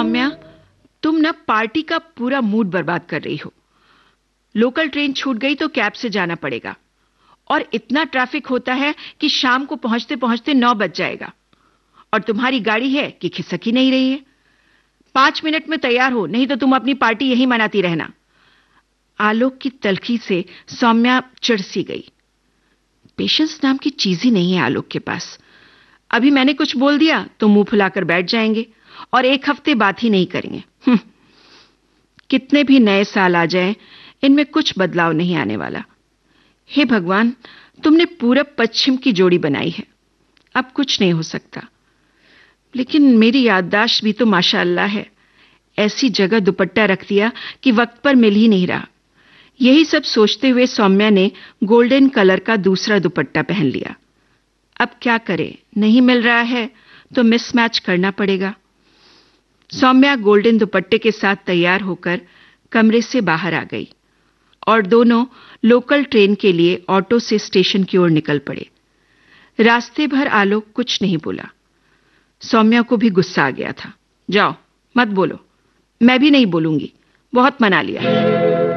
सौम्या, तुम ना पार्टी का पूरा मूड बर्बाद कर रही हो। लोकल ट्रेन छूट गई तो कैब से जाना पड़ेगा और इतना ट्रैफिक होता है कि शाम को पहुंचते पहुंचते 9 बज जाएगा। और तुम्हारी गाड़ी है कि खिसक ही नहीं रही है। 5 मिनट में तैयार हो, नहीं तो तुम अपनी पार्टी यहीं मनाती रहना। आलोक की तलखी से सौम्या चिढ़-सी गई। पेशेंस नाम की चीज ही नहीं है आलोक के पास। अभी मैंने कुछ बोल दिया तो मुंह फुलाकर बैठ जाएंगे और एक हफ्ते बात ही नहीं करेंगे। कितने भी नए साल आ जाएं, इनमें कुछ बदलाव नहीं आने वाला। हे भगवान, तुमने पूरब पश्चिम की जोड़ी बनाई है, अब कुछ नहीं हो सकता। लेकिन मेरी याददाश्त भी तो माशाअल्लाह है। ऐसी जगह दुपट्टा रख दिया कि वक्त पर मिल ही नहीं रहा। यही सब सोचते हुए सौम्या ने गोल्डन कलर का दूसरा दुपट्टा पहन लिया। अब क्या करे, नहीं मिल रहा है तो मिसमैच करना पड़ेगा। सौम्या गोल्डन दुपट्टे के साथ तैयार होकर कमरे से बाहर आ गई और दोनों लोकल ट्रेन के लिए ऑटो से स्टेशन की ओर निकल पड़े। रास्ते भर आलोक कुछ नहीं बोला। सौम्या को भी गुस्सा आ गया था। जाओ, मत बोलो। मैं भी नहीं बोलूंगी, बहुत मना लिया।